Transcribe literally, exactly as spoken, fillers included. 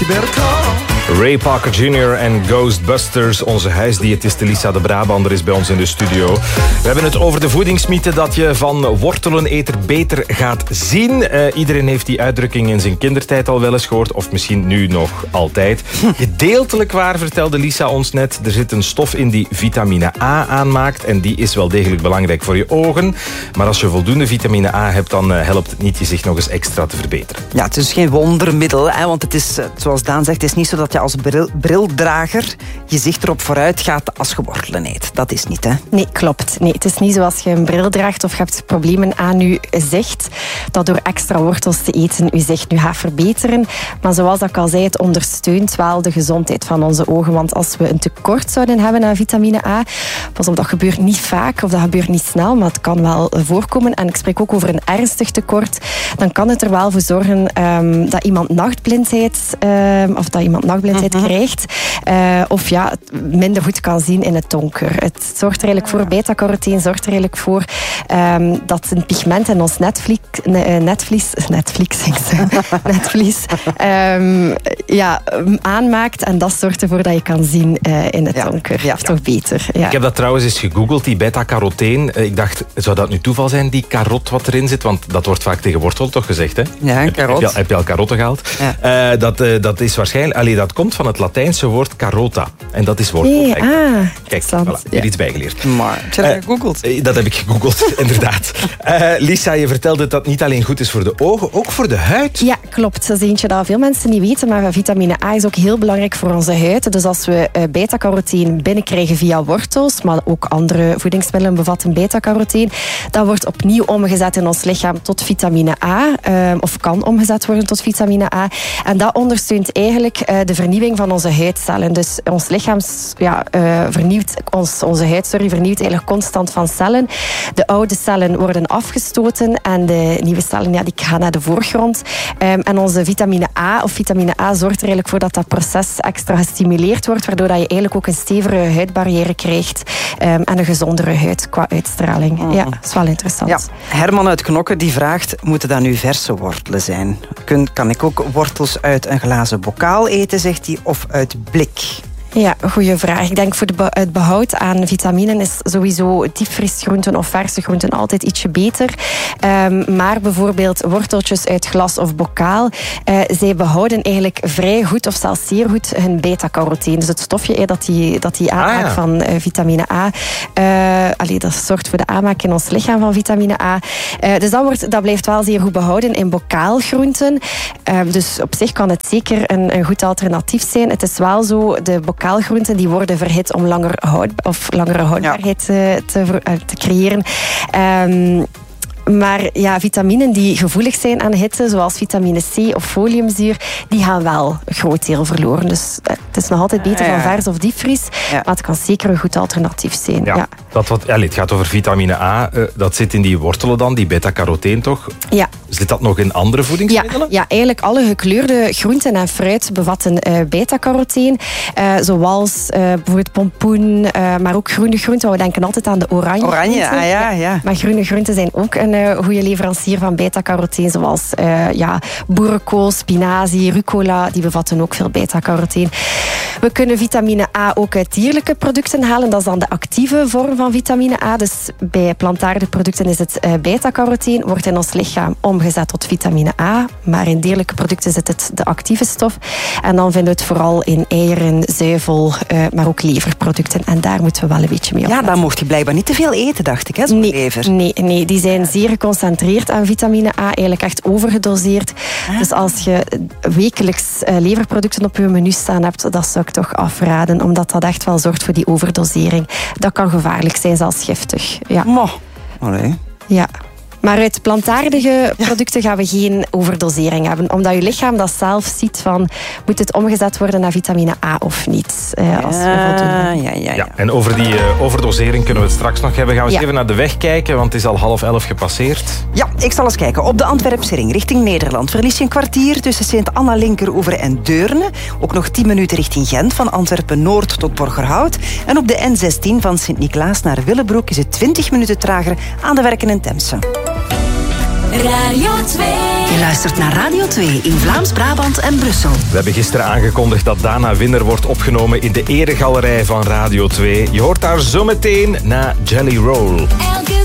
you better call. Ray Parker junior en Ghostbusters. Onze huisdiëtiste Lisa de Brabander is bij ons in de studio. We hebben het over de voedingsmythe dat je van worteleneter beter gaat zien. Uh, iedereen heeft die uitdrukking in zijn kindertijd al wel eens gehoord. Of misschien nu nog altijd. Gedeeltelijk waar, vertelde Lisa ons net. Er zit een stof in die vitamine A aanmaakt. En die is wel degelijk belangrijk voor je ogen. Maar als je voldoende vitamine A hebt, dan uh, helpt het niet je zich nog eens extra te verbeteren. Ja, het is geen wondermiddel. Hè, want het is, zoals Daan zegt, het is niet zo dat je als bril, brildrager je zicht erop vooruit gaat als je wortelen eet. Dat is niet, hè? Nee, klopt. Nee, het is niet zoals je een bril draagt of je hebt problemen aan je zicht, dat door extra wortels te eten je zicht nu gaat verbeteren. Maar zoals ik al zei, het ondersteunt wel de gezondheid van onze ogen. Want als we een tekort zouden hebben aan vitamine A, pas op, dat gebeurt niet vaak of dat gebeurt niet snel, maar het kan wel voorkomen. En ik spreek ook over een ernstig tekort. Dan kan het er wel voor zorgen um, dat iemand nachtblindheid um, of dat iemand nachtblindheid mm-hmm. krijgt. Uh, of ja, minder goed kan zien in het donker. Het zorgt er eigenlijk voor, beta-carotene zorgt er eigenlijk voor um, dat een pigment in ons netvlies, netvlies, netvlies, netvlies um, ja, aanmaakt. En dat zorgt ervoor dat je kan zien uh, in het ja. donker. Ja. Of toch beter. Ja. Ik heb dat trouwens eens gegoogeld, die beta-carotene. Ik dacht, zou dat nu toeval zijn, die karot wat erin zit? Want dat wordt vaak tegen wortel toch gezegd, hè? Ja, een karot. Heb je al, heb je al karotten gehaald? Ja. Uh, dat, uh, dat is waarschijnlijk... Allee, dat komt van het Latijnse woord carota. En dat is wortel. Nee, ah, kijk, voilà, hier ja. iets bijgeleerd. Maar, heb je dat uh, gegoogeld? Uh, dat heb ik gegoogeld, inderdaad. Uh, Lisa, je vertelde dat dat niet alleen goed is voor de ogen, ook voor de huid. Ja, klopt. Dat is eentje dat veel mensen niet weten, maar vitamine A is ook heel belangrijk voor onze huid. Dus als we uh, beta-carotene binnenkrijgen via wortels, maar ook andere voedingsmiddelen bevatten beta-carotene, dat wordt opnieuw omgezet in ons lichaam tot vitamine A, uh, of kan omgezet worden tot vitamine A. En dat ondersteunt eigenlijk uh, de vernieuwing van onze huidcellen. Dus ons lichaam ja, uh, vernieuwt, ons, onze huid sorry, vernieuwt eigenlijk constant van cellen. De oude cellen worden afgestoten en de nieuwe cellen ja, die gaan naar de voorgrond. Um, en onze vitamine A of vitamine A zorgt er eigenlijk voor dat dat proces extra gestimuleerd wordt, waardoor dat je eigenlijk ook een stevige huidbarrière krijgt um, en een gezondere huid qua uitstraling. Mm-hmm. Ja, dat is wel interessant. Ja, Herman uit Knokke die vraagt, moeten dat nu verse wortelen zijn? Kun, kan ik ook wortels uit een glazen bokaal eten, zegt hij, of uit blik? Ja, goede vraag. Ik denk voor de be- het behoud aan vitaminen is sowieso diepvriesgroenten of verse groenten altijd ietsje beter. Um, maar bijvoorbeeld worteltjes uit glas of bokaal, uh, zij behouden eigenlijk vrij goed of zelfs zeer goed hun beta-carotene. Dus het stofje eh, dat die, dat die aanmaakt ah, ja. van uh, vitamine A. Uh, allee, dat zorgt voor de aanmaak in ons lichaam van vitamine A. Uh, dus dat, wordt, dat blijft wel zeer goed behouden in bokaalgroenten. Uh, dus op zich kan het zeker een, een goed alternatief zijn. Het is wel zo, de bokaalgroenten die worden verhit om langer houd, of langere houdbaarheid ja. te, te, te creëren. Um, Maar ja, vitaminen die gevoelig zijn aan hitte, zoals vitamine C of foliumzuur, die gaan wel een groot deel verloren. Dus het is nog altijd beter van vers of diepvries, ja. maar het kan zeker een goed alternatief zijn. Ja, ja. Dat wat, ja, het gaat over vitamine A, uh, dat zit in die wortelen dan, die beta-carotene toch? Ja. Zit dat nog in andere voedingsmiddelen? Ja, ja, eigenlijk alle gekleurde groenten en fruit bevatten uh, beta-carotene, uh, zoals uh, bijvoorbeeld pompoen, uh, maar ook groene groenten. We denken altijd aan de oranje Oranje, groenten. ah, ja, ja. Maar groene groenten zijn ook een uh, goede leverancier van beta-carotene, zoals uh, ja, boerenkool, spinazie, rucola, die bevatten ook veel beta-carotene. We kunnen vitamine A ook uit dierlijke producten halen. Dat is dan de actieve vorm van vitamine A. Dus bij plantaardige producten is het uh, beta-carotene, wordt in ons lichaam omgezet tot vitamine A. Maar in dierlijke producten zit het de actieve stof. En dan vinden we het vooral in eieren, zuivel, uh, maar ook leverproducten. En daar moeten we wel een beetje mee opletten. Ja, dan mocht je blijkbaar niet te veel eten, dacht ik, hè, zo'n nee, lever. Nee, nee, die zijn zeer geconcentreerd aan vitamine A. Eigenlijk echt overgedoseerd. Ah. Dus als je wekelijks uh, leverproducten op je menu staan hebt, dat zou ik toch afraden. Omdat dat echt wel zorgt voor die overdosering. Dat kan gevaarlijk zijn, zelfs giftig. Ja. Mo. Allee. Ja. Maar uit plantaardige producten gaan we geen overdosering hebben. Omdat je lichaam dat zelf ziet van, moet het omgezet worden naar vitamine A of niet. Uh, als we ja, ja, ja. ja, en over die uh, overdosering kunnen we het straks nog hebben. Gaan we eens ja. even naar de weg kijken, want het is al half elf gepasseerd. Ja, ik zal eens kijken. Op de Antwerpse ring richting Nederland verlies je een kwartier tussen Sint-Anna-Linkeroever en Deurne. Ook nog tien minuten richting Gent, van Antwerpen-Noord tot Borgerhout. En op de N zestien van Sint-Niklaas naar Willebroek is het twintig minuten trager aan de Werken in Temse. Radio twee. Je luistert naar Radio twee in Vlaams-Brabant en Brussel. We hebben gisteren aangekondigd dat Dana Winner wordt opgenomen in de eregalerij van Radio twee. Je hoort haar zometeen na Jelly Roll.